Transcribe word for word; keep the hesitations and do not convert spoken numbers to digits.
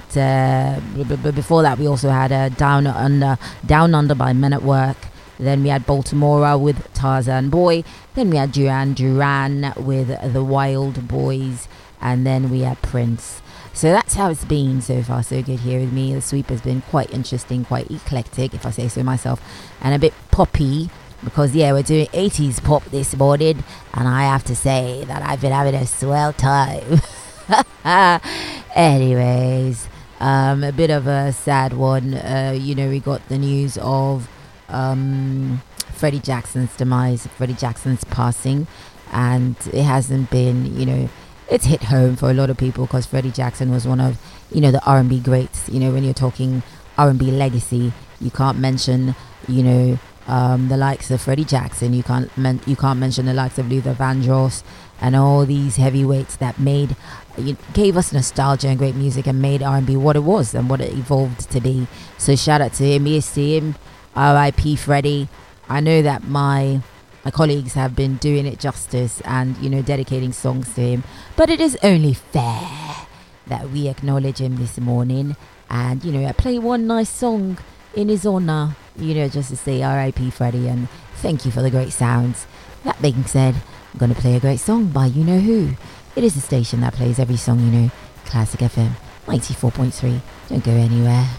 uh, b- b- before that we also had uh, Down Under, Down Under by Men at Work. Then we had Baltimora with Tarzan Boy. Then we had Duran Duran with The Wild Boys. And then we had Prince. So that's how it's been so far. So good here with me. The sweep has been quite interesting, quite eclectic, if I say so myself, and a bit poppy. Because yeah, we're doing eighties pop this morning, and I have to say that I've been having a swell time. Anyways, um, a bit of a sad one. Uh, you know, we got the news of um, Freddie Jackson's demise, Freddie Jackson's passing, and it hasn't been, you know, it's hit home for a lot of people because Freddie Jackson was one of, you know, the R and B greats. You know, when you're talking R and B legacy, you can't mention, you know, um, the likes of Freddie Jackson. You can't men- you can't mention the likes of Luther Vandross and all these heavyweights that made, you gave us nostalgia and great music and made R and B what it was and what it evolved to be. So shout out to him. Here's to him. R I P Freddie. I know that my my colleagues have been doing it justice and, you know, dedicating songs to him, but it is only fair that we acknowledge him this morning and, you know, I play one nice song in his honor, you know, just to say R I P Freddie and thank you for the great sounds. That being said, I'm going to play a great song by you know who. It is a station that plays every song, you know, Classic F M ninety-four point three. Don't go anywhere.